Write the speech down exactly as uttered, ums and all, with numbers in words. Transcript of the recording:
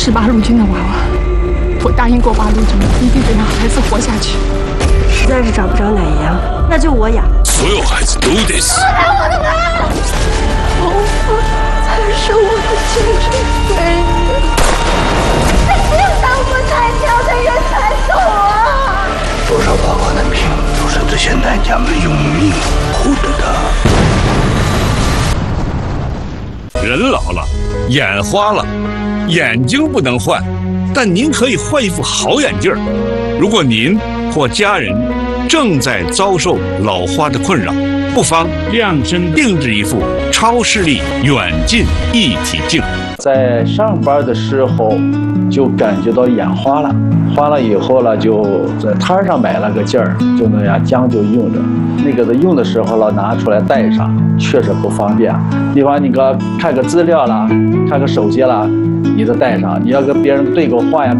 是八路军的娃娃，我答应过八路军，一定得让孩子活下去。 实在是找不着奶羊，那就我养。 所有孩子都得死。 来我的妈！头发才是我的精神岁月。那只有当过菜鸟的人才懂啊！ 多少爸爸的命都是这些奶娘们用命换得的。 人老了，眼花了，眼睛不能换，但您可以换一副好眼镜儿。如果您或家人正在遭受老花的困扰，不妨量身定制一副超视力远近一体镜。 在上班的时候就感觉到眼花了，花了以后了，就在摊上买了个镜儿，就那样将就用着。那个的用的时候了，拿出来戴上，确实不方便。比方你个看个资料啦，看个手机啦，你再戴上；你要跟别人对个话呀。